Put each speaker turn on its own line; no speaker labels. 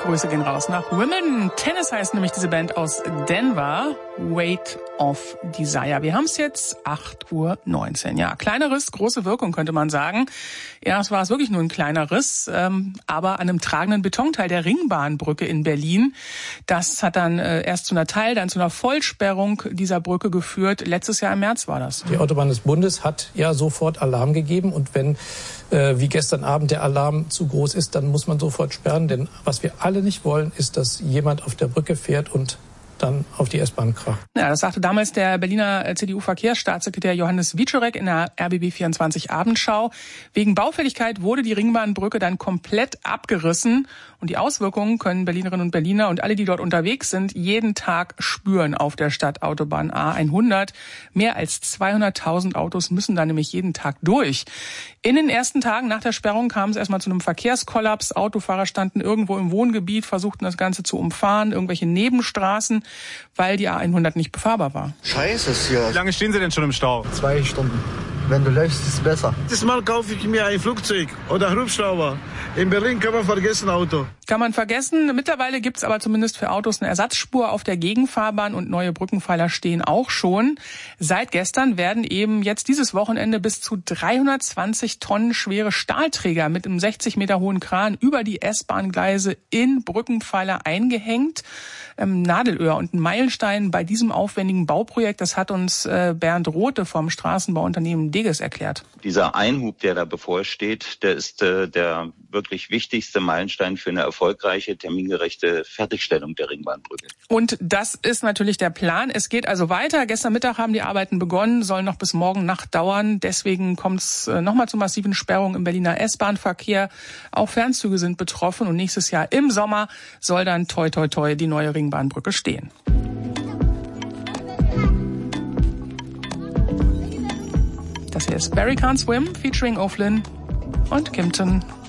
Grüße gehen raus nach Wimbledon. Tennis heißt nämlich diese Band aus Denver. Weight of Desire. Wir haben es jetzt 8:19 Uhr. Ja, kleiner Riss, große Wirkung, könnte man sagen. Erst war es wirklich nur ein kleiner Riss, aber an einem tragenden Betonteil der Ringbahnbrücke in Berlin. Das hat dann erst zu einer dann zu einer Vollsperrung dieser Brücke geführt. Letztes Jahr im März war das.
Die Autobahn des Bundes hat ja sofort Alarm gegeben. Und wenn, wie gestern Abend, der Alarm zu groß ist, dann muss man sofort sperren. Denn was wir alle nicht wollen, ist, dass jemand auf der Brücke fährt und dann auf die S-Bahn kracht.
Ja, das sagte damals der Berliner CDU-Verkehrsstaatssekretär Johannes Wieczorek in der RBB24 Abendschau. Wegen Baufälligkeit wurde die Ringbahnbrücke dann komplett abgerissen. Und die Auswirkungen können Berlinerinnen und Berliner und alle, die dort unterwegs sind, jeden Tag spüren auf der Stadtautobahn A100. Mehr als 200.000 Autos müssen da nämlich jeden Tag durch. In den ersten Tagen nach der Sperrung kam es erstmal zu einem Verkehrskollaps. Autofahrer standen irgendwo im Wohngebiet, versuchten das Ganze zu umfahren, irgendwelche Nebenstraßen, weil die A100 nicht befahrbar war.
Scheiße ist hier.
Wie lange stehen Sie denn schon im Stau?
2 Stunden. Wenn du läufst, ist es besser.
Das Mal kaufe ich mir ein Flugzeug oder einen Hubschrauber. In Berlin kann man vergessen Auto.
Kann man vergessen. Mittlerweile gibt's aber zumindest für Autos eine Ersatzspur auf der Gegenfahrbahn und neue Brückenpfeiler stehen auch schon. Seit gestern werden eben jetzt dieses Wochenende bis zu 320 Tonnen schwere Stahlträger mit einem 60 Meter hohen Kran über die S-Bahn-Gleise in Brückenpfeiler eingehängt. Nadelöhr und ein Meilenstein bei diesem aufwendigen Bauprojekt, das hat uns Bernd Rothe vom Straßenbauunternehmen Deges erklärt.
Dieser Einhub, der da bevorsteht, der ist der wirklich wichtigste Meilenstein für eine erfolgreiche, termingerechte Fertigstellung der Ringbahnbrücke.
Und das ist natürlich der Plan. Es geht also weiter. Gestern Mittag haben die Arbeiten begonnen, sollen noch bis morgen Nacht dauern. Deswegen kommt es nochmal zu massiven Sperrungen im Berliner S-Bahn-Verkehr. Auch Fernzüge sind betroffen und nächstes Jahr im Sommer soll dann toi toi toi die neue Ringbahnbrücke stehen. Das hier ist Barry Can't Swim featuring O'Flynn und Kimpton.